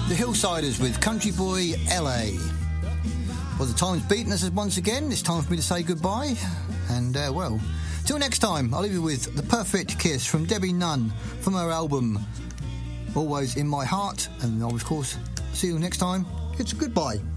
The Hillsiders with Country Boy LA. Well, the time's beaten us once again. It's time for me to say goodbye. And, well, till next time, I'll leave you with The Perfect Kiss from Debbie Nunn from her album Always in My Heart. And I'll, of course, see you next time. It's a goodbye.